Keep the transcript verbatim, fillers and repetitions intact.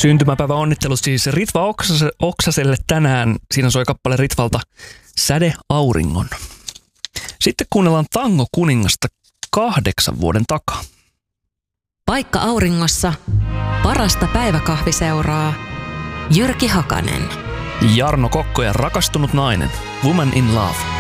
Syntymäpäivä onnittelut siis Ritva Oksaselle tänään. Siinä soi kappale Ritvalta Säde auringon. Sitten kuunnellaan Tango kuningasta kahdeksan vuoden takaa. Paikka auringossa, parasta päiväkahviseuraa, Jyrki Hakanen. Jarno Kokko ja Rakastunut nainen, Woman in Love.